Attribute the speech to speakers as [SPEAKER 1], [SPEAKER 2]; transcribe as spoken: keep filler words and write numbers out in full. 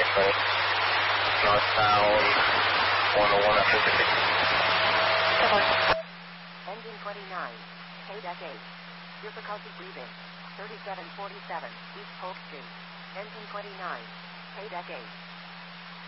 [SPEAKER 1] right. Northbound one oh one at fifty-six.
[SPEAKER 2] Engine twenty-nine. K deck eight. Difficulty breathing. thirty-seven forty-seven East Polk Street. Engine twenty-nine. K deck eight.